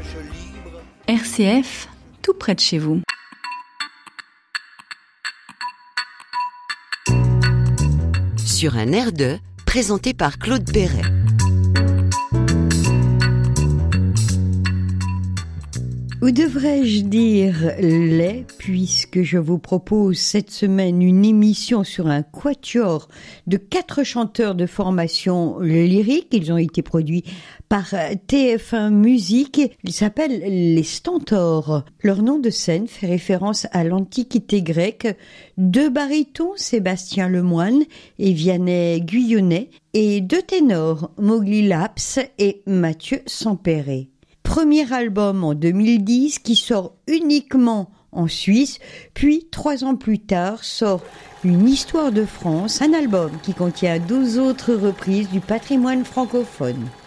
RCF, tout près de chez vous. Sur un air de, présenté par Claude Perret. Ou devrais-je dire les, puisque je vous propose cette semaine une émission sur un quatuor de 4 chanteurs de formation lyrique. Ils ont été produits par TF1 Musique. Ils s'appellent les Stentors. Leur nom de scène fait référence à l'Antiquité grecque. 2 barytons, Sébastien Lemoine et Vianney Guyonnet, et 2 ténors, Mowgli Laps et Mathieu Sampéré. Premier album en 2010 qui sort uniquement en Suisse, puis 3 ans plus tard sort Une histoire de France, un album qui contient 12 autres reprises du patrimoine francophone.